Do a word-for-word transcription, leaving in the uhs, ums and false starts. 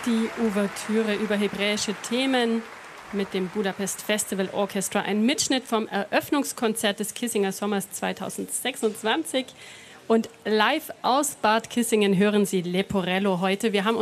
Die Ouvertüre über hebräische Themen mit dem Budapest Festival Orchestra. Ein Mitschnitt vom Eröffnungskonzert des Kissinger Sommers zweitausendsechsundzwanzig. Und live aus Bad Kissingen hören Sie Leporello heute. Wir haben